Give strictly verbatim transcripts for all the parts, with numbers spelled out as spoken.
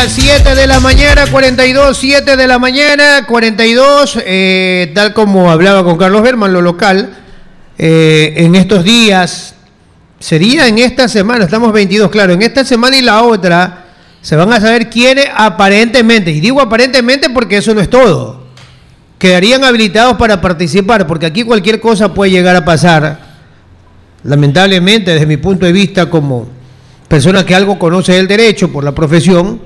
las siete de la mañana, cuarenta y dos, siete de la mañana, cuarenta y dos, eh, tal como hablaba con Carlos Berman, lo local, eh, en estos días, sería en esta semana, estamos veintidós, claro, en esta semana y la otra, se van a saber quiénes aparentemente, y digo aparentemente porque eso no es todo, quedarían habilitados para participar, porque aquí cualquier cosa puede llegar a pasar, lamentablemente, desde mi punto de vista como persona que algo conoce del derecho por la profesión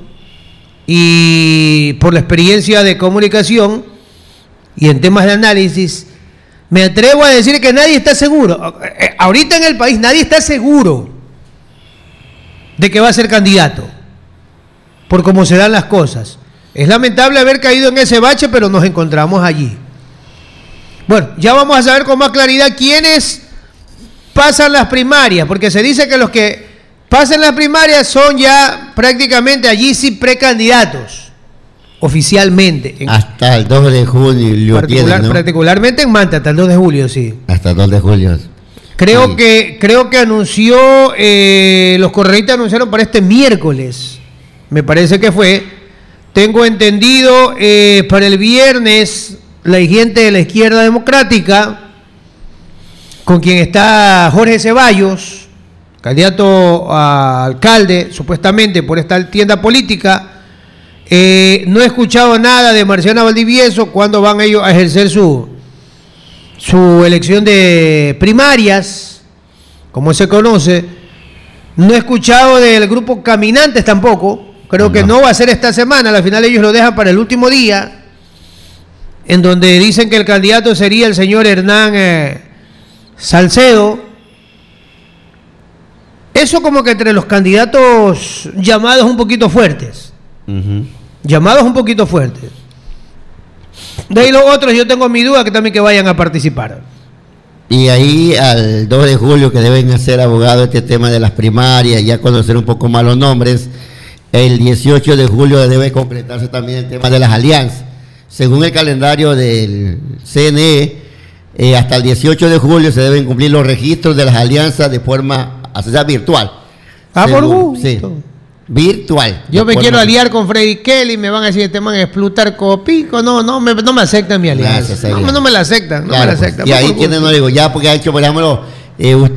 y por la experiencia de comunicación y en temas de análisis, me atrevo a decir que nadie está seguro. Ahorita en el país nadie está seguro de que va a ser candidato, por cómo se dan las cosas. Es lamentable haber caído en ese bache, pero nos encontramos allí. Bueno, ya vamos a saber con más claridad quiénes pasan las primarias, porque se dice que los que pasan las primarias son ya prácticamente allí sí precandidatos, oficialmente. Hasta el dos de julio. Particular, tienen, ¿no? Particularmente en Manta, hasta el dos de julio, sí. Hasta el dos de julio. Creo sí. que creo que anunció, eh, los correístas anunciaron para este miércoles, me parece que fue, tengo entendido, eh, para el viernes, la gente de la Izquierda Democrática, con quien está Jorge Ceballos, candidato a alcalde, supuestamente por esta tienda política. Eh, no he escuchado nada de Marciana Valdivieso cuando van ellos a ejercer su, su elección de primarias, como se conoce. No he escuchado del grupo Caminantes tampoco. Creo no. que no va a ser esta semana. Al final ellos lo dejan para el último día, en donde dicen que el candidato sería el señor Hernán eh, Salcedo. Eso como que entre los candidatos llamados un poquito fuertes. Uh-huh. Llamados un poquito fuertes. De ahí los otros yo tengo mi duda que también que vayan a participar. Y ahí al dos de julio, que deben ser abogados este tema de las primarias, ya conocer un poco más los nombres, el dieciocho de julio debe completarse también el tema de las alianzas. Según el calendario del C N E, eh, hasta el dieciocho de julio se deben cumplir los registros de las alianzas de forma o sea, virtual. Ah, por gusto. Sí, virtual. Yo me quiero aliar con Freddy Kelly, me van a decir, te van a explotar copico. No, no me, no me aceptan mi alianza. No, no me la aceptan, no claro, me la aceptan. Pues, y ahí tienen, no digo, ya porque ha hecho, por ejemplo, eh, usted